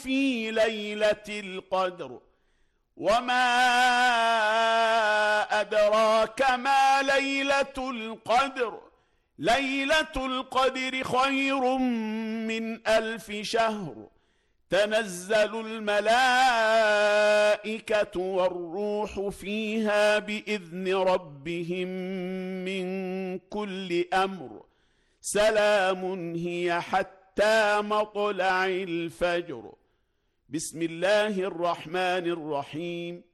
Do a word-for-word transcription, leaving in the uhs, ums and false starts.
في ليلة القدر وما أدراك ما ليلة القدر ليلة القدر خير من ألف شهر تنزل الملائكة والروح فيها بإذن ربهم من كل أمر سلام هي حتى مطلع الفجر. بسم الله الرحمن الرحيم.